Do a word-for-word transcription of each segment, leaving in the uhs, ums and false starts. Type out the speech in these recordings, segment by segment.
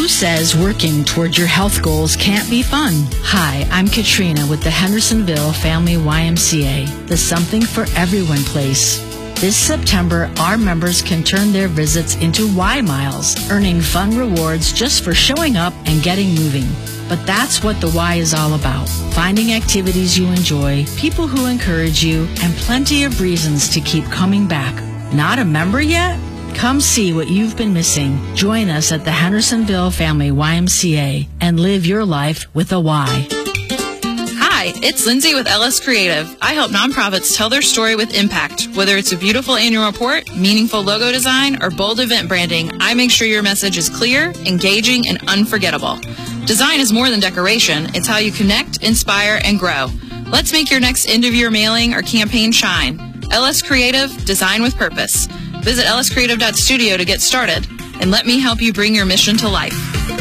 says working toward your health goals can't be fun? Hi, I'm Katrina with the Hendersonville Family Y M C A, the Something for Everyone place. This September, our members can turn their visits into Y Miles, earning fun rewards just for showing up and getting moving. But that's what the Y is all about. Finding activities you enjoy, people who encourage you, and plenty of reasons to keep coming back. Not a member yet? Come see what you've been missing. Join us at the Hendersonville Family Y M C A and live your life with a Y. Hi, it's Lindsay with L S Creative. I help nonprofits tell their story with impact. Whether it's a beautiful annual report, meaningful logo design, or bold event branding, I make sure your message is clear, engaging, and unforgettable. Design is more than decoration. It's how you connect, inspire, and grow. Let's make your next end-of-year mailing or campaign shine. L S Creative, design with purpose. Visit L S creative dot studio to get started, and let me help you bring your mission to life.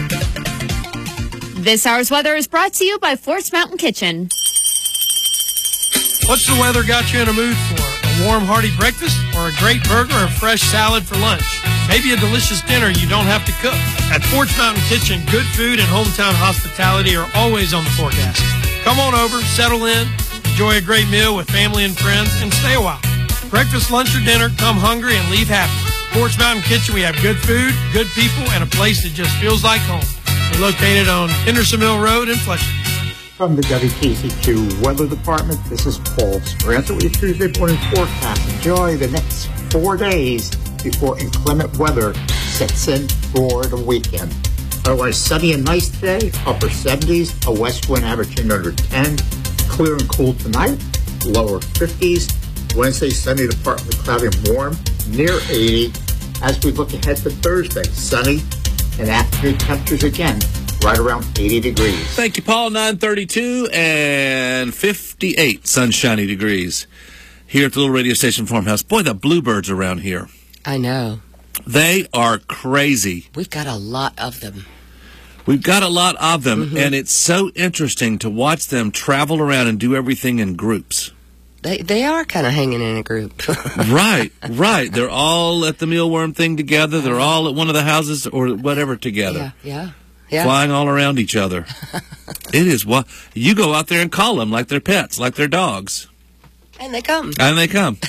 This hour's weather is brought to you by Forest Mountain Kitchen. What's the weather got you in a mood for? A warm, hearty breakfast or a great burger or fresh salad for lunch? Maybe a delicious dinner you don't have to cook. At Forest Mountain Kitchen, good food and hometown hospitality are always on the forecast. Come on over, settle in, enjoy a great meal with family and friends, and stay a while. Breakfast, lunch, or dinner, come hungry and leave happy. Forest Mountain Kitchen, we have good food, good people, and a place that just feels like home. We're located on Hendersonville Road in Fletcher. From the W K C Q Weather Department, this is Paul Speranza with your Tuesday morning forecast. Enjoy the next four days before inclement weather sets in for the weekend. Otherwise, sunny and nice today, upper seventies, a west wind averaging under ten, clear and cool tonight, lower fifties. Wednesday, sunny to partly cloudy and warm, near eighty. As we look ahead to Thursday, sunny and afternoon temperatures again, right around eighty degrees. Thank you, Paul. nine thirty-two and fifty-eight sunshiny degrees here at the little radio station farmhouse. Boy, the bluebirds around here. I know. They are crazy. We've got a lot of them. We've got a lot of them, Mm-hmm. and it's so interesting to watch them travel around and do everything in groups. They they are kind of hanging in a group. Right, right. They're all at the mealworm thing together. They're all at one of the houses or whatever together. Yeah, yeah, yeah. Flying all around each other. It is what you go out there and call them like they're pets, like they're dogs. And they come. And they come.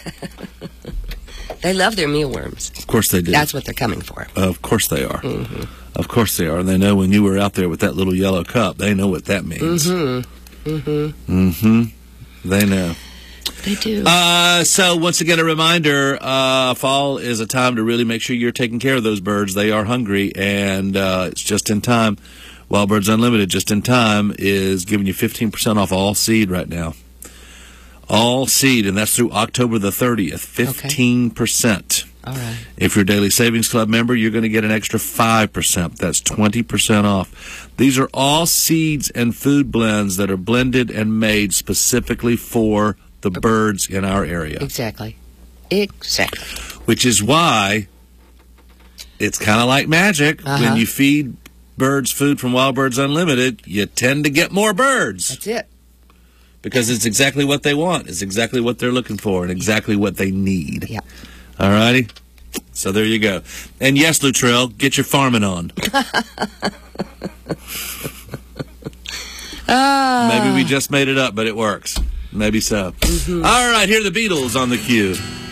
They love their mealworms. Of course they do. That's what they're coming for. Of course they are. Mm-hmm. Of course they are. And they know when you were out there with that little yellow cup, they know what that means. Mm-hmm. Mm-hmm. Mm-hmm. They know. They do. Uh, so once again, a reminder, uh, fall is a time to really make sure you're taking care of those birds. They are hungry, and uh, it's just in time. Wild Birds Unlimited, just in time, is giving you fifteen percent off all seed right now. All seed, and that's through October the thirtieth, fifteen percent. Okay. All right. If you're a Daily Savings Club member, you're going to get an extra five percent. That's twenty percent off. These are all seeds and food blends that are blended and made specifically for the birds in our area. Exactly. Exactly. Which is why it's kind of like magic. Uh-huh. When you feed birds food from Wild Birds Unlimited, you tend to get more birds. That's it. Because it's exactly what they want. It's exactly what they're looking for and exactly what they need. Yeah. All righty? So there you go. And yes, Luttrell, get your farming on. uh. Maybe we just made it up, but it works. Maybe so. Mm-hmm. All right, here are the Beatles on the cue.